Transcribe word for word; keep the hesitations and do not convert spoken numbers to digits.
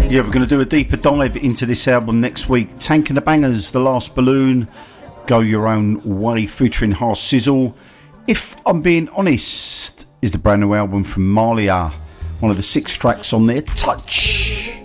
Yeah, we're going to do a deeper dive into this album next week. Tank and the Bangers, The Last Balloon, Go Your Own Way, featuring Harsh Sizzle. If I'm Being Honest is the brand new album from Malia, one of the six tracks on there. Touch.